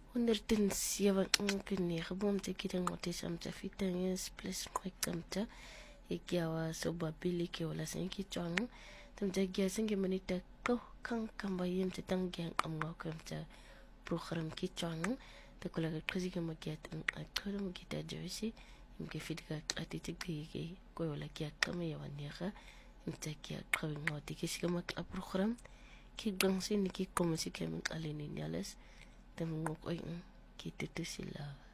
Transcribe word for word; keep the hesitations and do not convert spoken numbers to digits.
honderdsewentig bomte kidangote samta fitanges plus kwaikamta ikiawa sobabili kiwala senki chang tamta gya sengi manita ko kang kambayim te tangyang amwa kamta program ki chang te kulaga kazi ke magyat ang akara magita jersey imke fidga atitik ki ko wala kya kama yawanira imta kya kawingoti kisigamak a program ki gangsin ki komisi kemen alini nyales temungok ay kita tu sila